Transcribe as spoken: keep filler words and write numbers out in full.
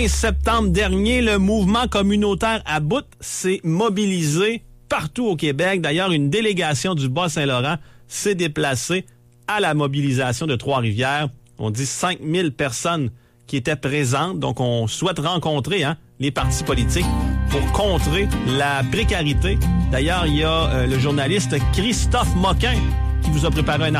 septembre dernier, le mouvement communautaire à bout s'est mobilisé partout au Québec. D'ailleurs, une délégation du Bas-Saint-Laurent s'est déplacée à la mobilisation de Trois-Rivières. On dit cinq mille personnes qui étaient présentes. Donc, on souhaite rencontrer hein, les partis politiques pour contrer la précarité. D'ailleurs, il y a euh, le journaliste Christophe Moquin qui vous a préparé un article.